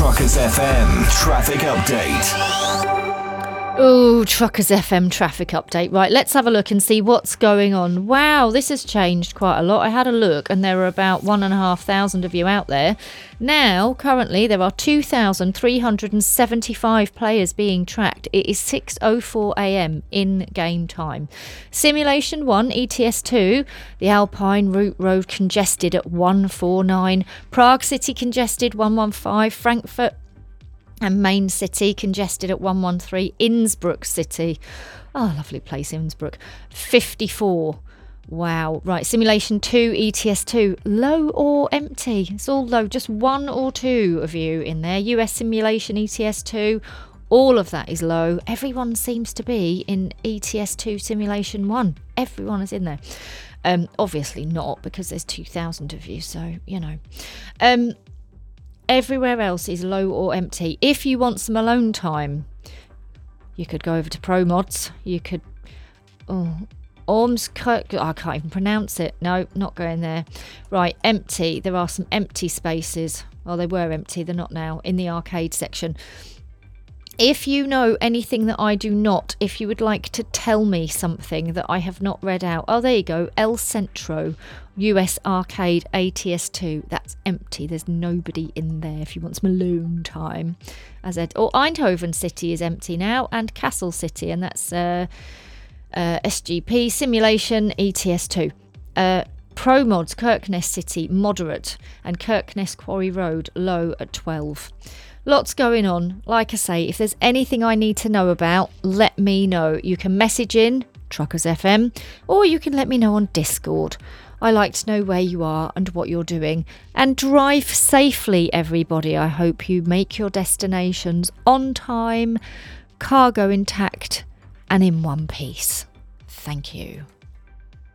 Truckers FM traffic update. Oh, Truckers FM traffic update. Right, let's have a look and see what's going on. Wow, this has changed quite a lot. I had a look and there were about 1,500 of you out there. Now, currently, there are 2,375 players being tracked. It is 6:04 a.m. in game time. Simulation 1, ETS2, the Alpine Route Road congested at 149, Prague City congested 115, Frankfurt and Main City congested at 113, Innsbruck City, oh lovely place Innsbruck, 54. Wow. Right, Simulation 2, ETS2, low or empty? It's all low, just one or two of you in there. US Simulation, ETS2, all of that is low. Everyone seems to be in ETS2 Simulation 1. Everyone is in there. Obviously not, because there's 2,000 of you, so, you know. Everywhere else is low or empty. If you want some alone time, you could go over to Pro Mods. You could... Ormskirk... I can't even pronounce it. No, not going there. Right, empty. There are some empty spaces. Well, they were empty. They're not now. In the arcade section. If you know anything that I do not, if you would like to tell me something that I have not read out. Oh, there you go. El Centro, US Arcade, ATS2. That's empty. There's nobody in there if you want some alone time. Or Eindhoven City is empty now, and Castle City, and that's SGP, Simulation, ETS2. Pro Mods, Kirkness City, moderate, and Kirkness Quarry Road, low at 12. Lots going on. Like I say, if there's anything I need to know about, let me know. You can message in Truckers FM, or you can let me know on Discord. I like to know where you are and what you're doing. And drive safely, everybody. I hope you make your destinations on time, cargo intact, and in one piece. Thank you.